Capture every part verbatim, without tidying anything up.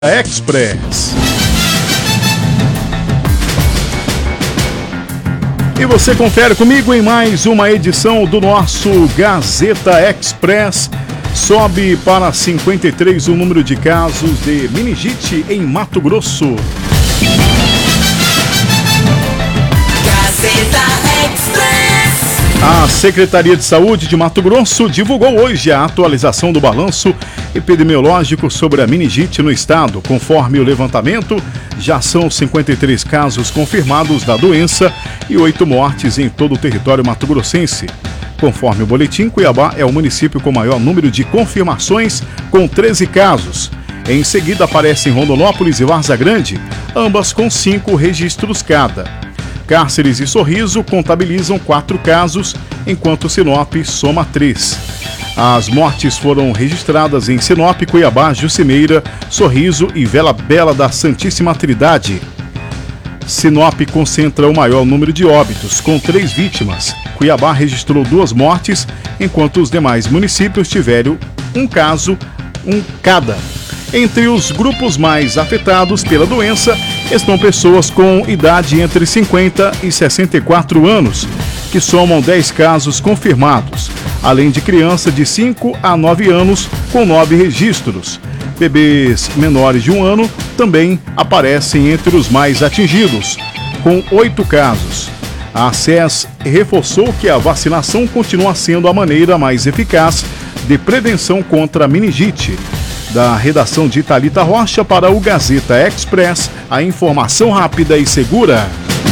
Express. E você confere comigo em mais uma edição do nosso Gazeta Express. Sobe para cinquenta e três o número de casos de meningite em Mato Grosso. Gazeta Express. A Secretaria de Saúde de Mato Grosso divulgou hoje a atualização do balanço epidemiológico sobre a meningite no estado. Conforme o levantamento, já são cinquenta e três casos confirmados da doença e oito mortes em todo o território mato-grossense. Conforme o boletim, Cuiabá é o município com maior número de confirmações, com treze casos. Em seguida aparecem Rondonópolis e Várzea Grande, ambas com cinco registros cada. Cárceres e Sorriso contabilizam quatro casos, enquanto Sinop soma três. As mortes foram registradas em Sinop, Cuiabá, Jucimeira, Sorriso e Vila Bela da Santíssima Trindade. Sinop concentra o maior número de óbitos, com três vítimas. Cuiabá registrou duas mortes, enquanto os demais municípios tiveram um caso, um cada. Entre os grupos mais afetados pela doença estão pessoas com idade entre cinquenta e sessenta e quatro anos, que somam dez casos confirmados, além de criança de cinco a nove anos com nove registros. Bebês menores de um ano também aparecem entre os mais atingidos, com oito casos. A S E S reforçou que a vacinação continua sendo a maneira mais eficaz de prevenção contra a meningite. Da redação de Thalita Rocha para o Gazeta Express, a informação rápida e segura.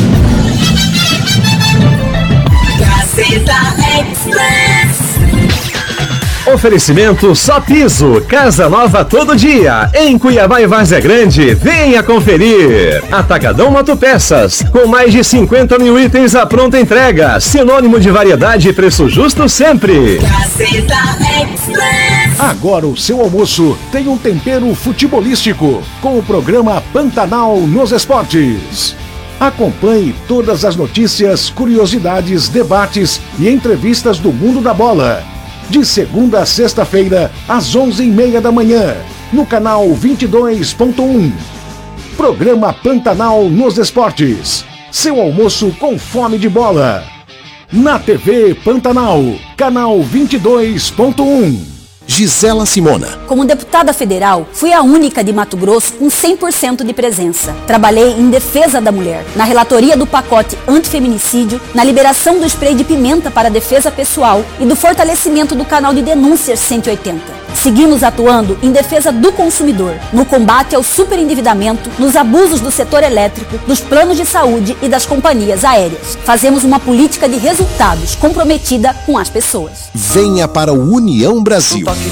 Gazeta Express. Oferecimento Só Piso, casa nova todo dia, em Cuiabá e Várzea Grande, venha conferir. Atacadão Moto Peças, com mais de cinquenta mil itens à pronta entrega, sinônimo de variedade e preço justo sempre. Gazeta Express. Agora o seu almoço tem um tempero futebolístico, com o programa Pantanal nos Esportes. Acompanhe todas as notícias, curiosidades, debates e entrevistas do mundo da bola. De segunda a sexta-feira, às onze e meia da manhã, no canal vinte e dois ponto um. Programa Pantanal nos Esportes. Seu almoço com fome de bola. Na T V Pantanal, canal vinte e dois ponto um. Gisela Simona. Como deputada federal, fui a única de Mato Grosso com cem por cento de presença. Trabalhei em defesa da mulher, na relatoria do pacote antifeminicídio, na liberação do spray de pimenta para defesa pessoal e do fortalecimento do canal de denúncias cento e oitenta. Seguimos atuando em defesa do consumidor, no combate ao superendividamento, nos abusos do setor elétrico, dos planos de saúde e das companhias aéreas. Fazemos uma política de resultados comprometida com as pessoas. Venha para o União Brasil.